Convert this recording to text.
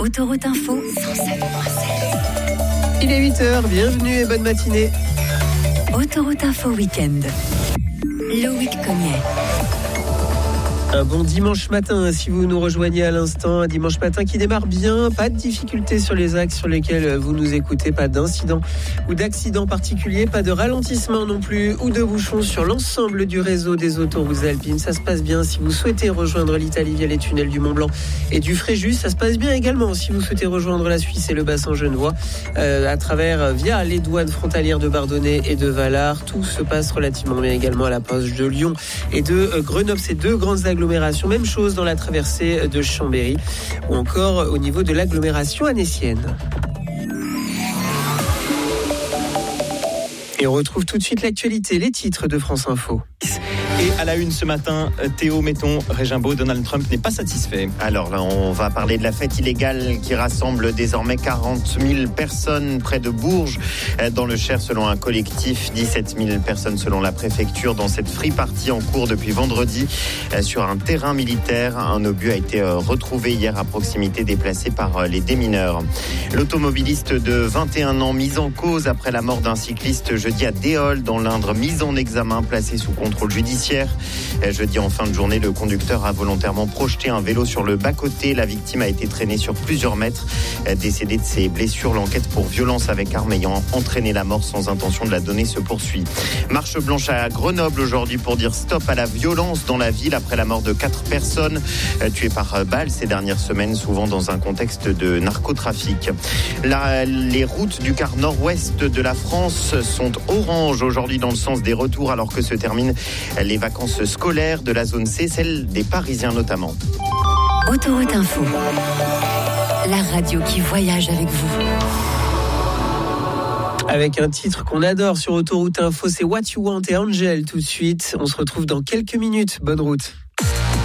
Autoroute Info 107.7. Il est 8h, bienvenue et bonne matinée. Autoroute Info Week-end. Loïc Cognet. Un bon dimanche matin, si vous nous rejoignez à l'instant, un dimanche matin qui démarre bien, pas de difficultés sur les axes sur lesquels vous nous écoutez, pas d'incident ou d'accident particulier, pas de ralentissement non plus ou de bouchons sur l'ensemble du réseau des autoroutes alpines. Ça se passe bien si vous souhaitez rejoindre l'Italie via les tunnels du Mont Blanc et du Fréjus. Ça se passe bien également si vous souhaitez rejoindre la Suisse et le bassin genevois via les douanes frontalières de Bardonnay et de Valard. Tout se passe relativement bien également à la poste de Lyon et de Grenoble. Ces deux grandes agglomérations. Même chose dans la traversée de Chambéry ou encore au niveau de l'agglomération annécienne. Et on retrouve tout de suite l'actualité, les titres de France Info. Et à la une ce matin, Théo Metton-Régimbaud, Donald Trump n'est pas satisfait. Alors là, on va parler de la fête illégale qui rassemble désormais 40 000 personnes près de Bourges, dans le Cher, selon un collectif. 17 000 personnes selon la préfecture dans cette free party en cours depuis vendredi sur un terrain militaire. Un obus a été retrouvé hier à proximité, déplacé par les démineurs. L'automobiliste de 21 ans mis en cause après la mort d'un cycliste jeudi à Déol dans l'Indre, mis en examen, placé sous contrôle judiciaire. Jeudi en fin de journée, le conducteur a volontairement projeté un vélo sur le bas-côté. La victime a été traînée sur plusieurs mètres. Décédé de ses blessures, l'enquête pour violence avec arme ayant entraîné la mort sans intention de la donner se poursuit. Marche blanche à Grenoble aujourd'hui pour dire stop à la violence dans la ville après la mort de 4 personnes tuées par balle ces dernières semaines, souvent dans un contexte de narcotrafic. Les routes du quart nord-ouest de la France sont orange aujourd'hui dans le sens des retours, alors que se terminent les vacances scolaires de la zone C, celle des Parisiens notamment. Autoroute Info, la radio qui voyage avec vous. Avec un titre qu'on adore sur Autoroute Info, c'est What You Want et Angel tout de suite. On se retrouve dans quelques minutes. Bonne route.